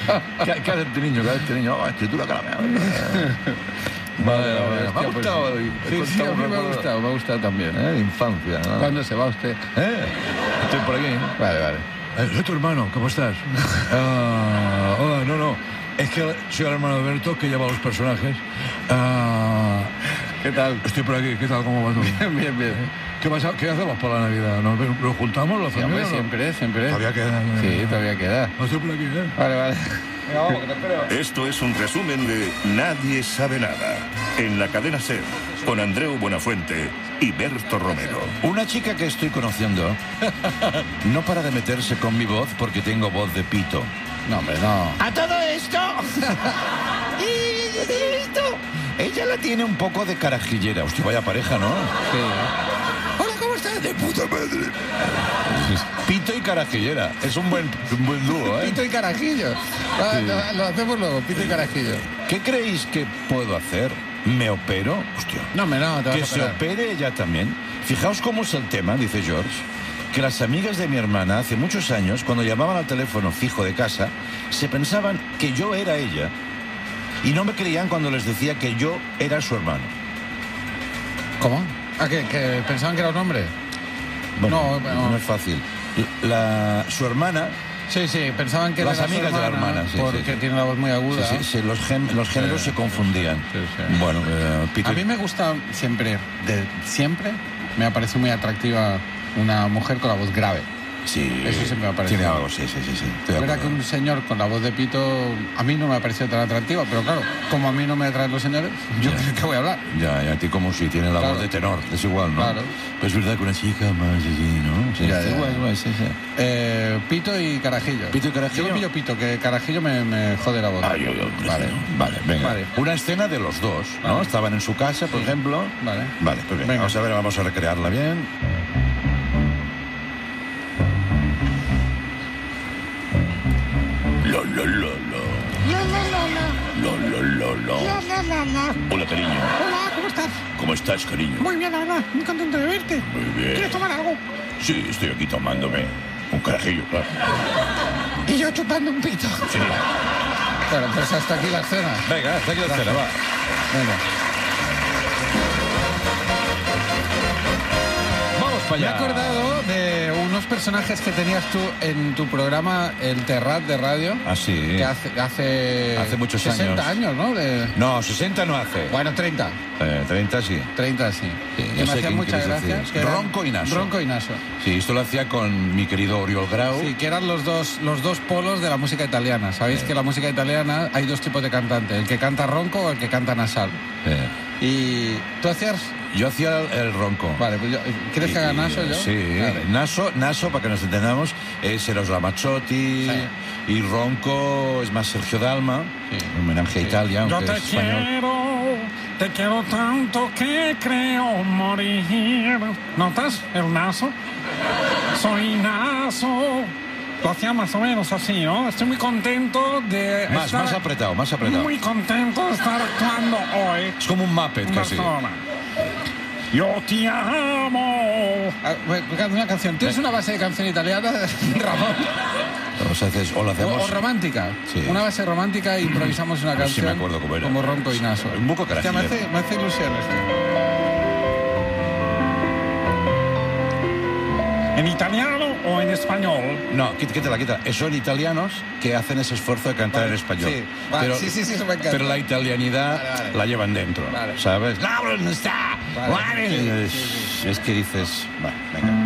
¿Qué hace este niño? ¿Qué hace este niño? Escritura caramelo. Vale, me ha gustado. Sí, a mí me ha gustado también. De infancia, ¿no? ¿Cuándo se va usted? Estoy por aquí. Vale. Soy tu hermano, ¿cómo estás? Hola, no. Es que soy el hermano de Berto, que lleva los personajes. ¿Qué tal? Estoy por aquí, ¿qué tal? ¿Cómo va todo? Bien. ¿Qué hacemos para la Navidad? ¿Nos juntamos la familia? Sí, hombre, siempre. Todavía queda. Sí, todavía queda. Estoy por aquí, ¿eh? Vale. Venga, vamos, que te espero. Esto es un resumen de Nadie sabe nada, en la cadena SER, con Andreu Buenafuente y Berto Romero. Una chica que estoy conociendo no para de meterse con mi voz porque tengo voz de pito. No, hombre, no. ¡A todo esto! Ella la tiene un poco de carajillera. Hostia, vaya pareja, ¿no? Sí. Hola, ¿cómo estás? De puta madre. Pito y carajillera. Es un buen dúo, ¿eh? Pito y carajillo. Lo hacemos luego, pito y carajillo. ¿Qué creéis que puedo hacer? ¿Me opero? Hostia. No, hombre, no. Te vas Que a se operar. opere ella también. Fijaos cómo es el tema, dice George, que las amigas de mi hermana hace muchos años, cuando llamaban al teléfono fijo de casa, se pensaban que yo era ella y no me creían cuando les decía que yo era su hermano. ¿Cómo? ¿Que pensaban que era un hombre? Bueno, No. no es fácil. Su hermana... Sí, pensaban que Las era su amigas de la hermana, sí, porque sí. tiene la voz muy aguda. Sí, los géneros se confundían. Sí. Bueno, Peter... A mí me gusta siempre me ha parecido muy atractiva una mujer con la voz grave. Sí, Eso siempre me ha parecido. Tiene algo, sí. Estoy de Es verdad que acuerdo. un señor con la voz de pito a mí no me ha parecido tan atractiva, pero claro, como a mí no me atraen los señores, yo creo que voy a hablar. Ya, a ti como si tiene la Claro. voz de tenor, es igual, ¿no? Claro. Pero es verdad que una chica más así, ¿no? Sí, Ya, es ya. igual, sí. Pito y carajillo. ¿Pito y carajillo? Yo pillo pito, que carajillo me jode la voz. Vale, venga. Vale. Una escena de los dos, ¿no? Vale. Estaban en su casa, por ejemplo. Vale. Vale, pues Venga. vamos a recrearla bien. Hola, cariño. Hola, ¿cómo estás? ¿Cómo estás, cariño? Muy bien, la verdad. Muy contento de verte. Muy bien. ¿Quieres tomar algo? Sí, estoy aquí tomándome un carajillo, claro. Y yo chupando un pito. Sí. Bueno, pues hasta aquí la escena. Venga, hasta aquí la escena, va. Venga. Vamos para Me he allá. acordado de unos personajes que tenías tú en tu programa El Terrat de radio. Ah, sí. Que hace Muchos 60 años, ¿no? No, 60 no hace. Bueno, 30. 30 sí. 30 sí. Sí, Que ya me sé hacían quién muchas quieres gracias. decir. que eran- Ronco y Naso. Ronco y Naso. Sí, esto lo hacía con mi querido Oriol Grau. Sí, que eran los dos polos de la música italiana. Sabéis que en la música italiana hay dos tipos de cantante, el que canta ronco o el que canta nasal. Y tú hacías... Yo hacía el ronco. Vale, pues ¿quieres que haga Naso yo? Sí, Vale. Naso, para que nos entendamos, es Eros Ramazzotti. Sí. Y ronco es más Sergio Dalma, Sí. un homenaje a Italia, Yo aunque te es español. quiero tanto que creo morir. ¿Notas el naso? Soy naso. Lo hacía más o menos así, ¿no? Estoy muy contento de Más apretado. Muy contento de estar actuando hoy Es como un Muppet en casi. Barcelona. Yo te amo. Una canción. ¿Tienes una base de canción italiana, Ramón? O lo hacemos... O romántica. Sí. Una base romántica e improvisamos una A ver si canción. me acuerdo cómo era. Como ronco y naso. Un poco Hostia, carajillero. me hace ilusión esto. ¿En italiano o en español? No, quita. Son italianos que hacen ese esfuerzo de cantar en español. Sí, vale, pero, sí, eso me encanta. pero la italianidad Vale. la llevan dentro, Vale. ¿sabes? ¡No está! Vale. Es que dices... Bueno, venga.